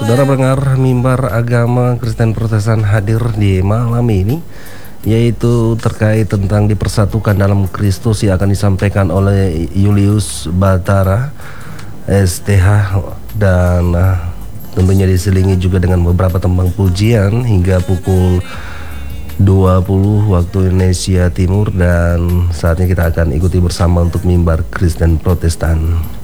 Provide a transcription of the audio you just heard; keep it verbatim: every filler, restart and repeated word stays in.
Saudara pendengar, mimbar agama Kristen Protestan hadir di malam ini, yaitu terkait tentang dipersatukan dalam Kristus yang akan disampaikan oleh Julius Batara S T H, dan uh, tentunya diselingi juga dengan beberapa tembang pujian hingga pukul dua puluh waktu Indonesia Timur. Dan saatnya kita akan ikuti bersama untuk mimbar Kristen Protestan.